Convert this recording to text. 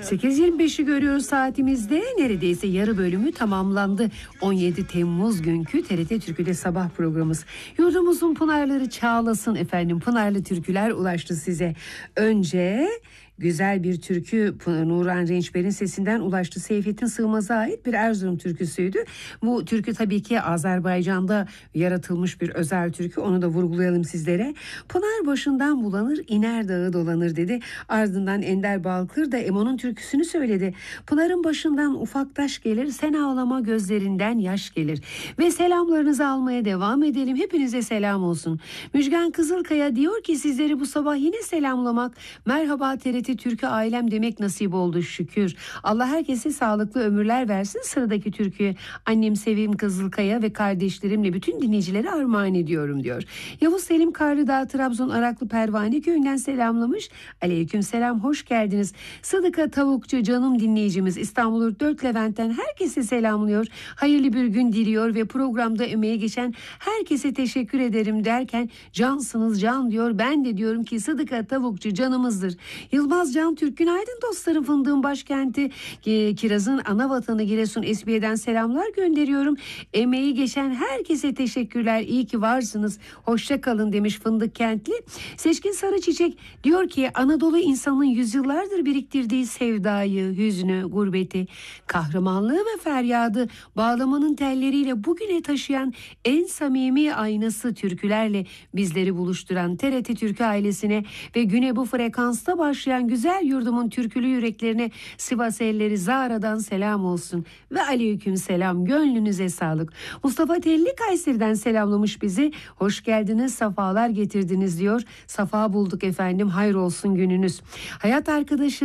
8.25'i görüyoruz saatimizde. Neredeyse yarı bölümü tamamlandı. 17 Temmuz günkü TRT Türkü'de sabah programımız. Yurdumuzun pınarları çağlasın efendim. Pınarlı türküler ulaştı size. Önce güzel bir türkü Nuran Rençber'in sesinden ulaştı. Seyfettin Sığmaz'a ait bir Erzurum türküsüydü. Bu türkü tabii ki Azerbaycan'da yaratılmış bir özel türkü. Onu da vurgulayalım sizlere. Pınar başından bulanır, iner dağı dolanır dedi. Ardından Ender Balkır da Emo'nun türküsünü söyledi. Pınarın başından ufak taş gelir, sen ağlama gözlerinden yaş gelir. Ve selamlarınızı almaya devam edelim. Hepinize selam olsun. Müjgan Kızılkaya diyor ki sizleri bu sabah yine selamlamak, merhaba TRT Türkü ailem demek nasip oldu şükür. Allah herkese sağlıklı ömürler versin. Sıradaki türküye annem Sevim Kızılkaya ve kardeşlerimle bütün dinleyicilere armağan ediyorum diyor. Yavuz Selim Karlıdağ Trabzon Araklı Pervane köyünden selamlamış. Aleyküm selam, hoş geldiniz. Sıdıka Tavukçu canım dinleyicimiz İstanbul 4 Levent'ten herkese selamlıyor. Hayırlı bir gün diliyor ve programda emeği geçen herkese teşekkür ederim derken cansınız can diyor. Ben de diyorum ki Sıdıka Tavukçu canımızdır. Yılmaz Can Türk, günaydın dostlarım, fındığın başkenti kirazın ana vatanı Giresun Esbiye'den selamlar gönderiyorum. Emeği geçen herkese teşekkürler, iyi ki varsınız, hoşça kalın demiş Fındık Kentli. Seçkin Sarıçiçek diyor ki Anadolu insanın yüzyıllardır biriktirdiği sevdayı, hüznü, gurbeti, kahramanlığı ve feryadı bağlamanın telleriyle bugüne taşıyan en samimi aynası türkülerle bizleri buluşturan TRT Türkü ailesine ve güne bu frekansta başlayan güzel yurdumun türkülü yüreklerine Sivas elleri Zara'dan selam olsun ve aleyküm selam, gönlünüze sağlık. Mustafa Telli Kayseri'den selamlamış bizi. Hoş geldiniz, safalar getirdiniz diyor. Safa bulduk efendim, hayır olsun gününüz. Hayat arkadaşı